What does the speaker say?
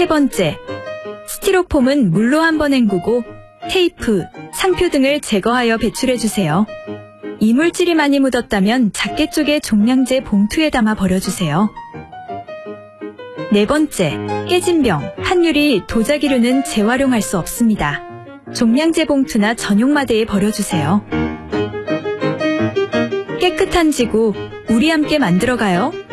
세 번째, 스티로폼은 물로 한번 헹구고 테이프, 상표 등을 제거하여 배출해주세요. 이물질이 많이 묻었다면 작게 쪼개 종량제 봉투에 담아 버려주세요. 네 번째, 깨진 병, 한유리, 도자기류는 재활용할 수 없습니다. 종량제 봉투나 전용 마대에 버려주세요. 깨끗한 지구, 우리 함께 만들어가요.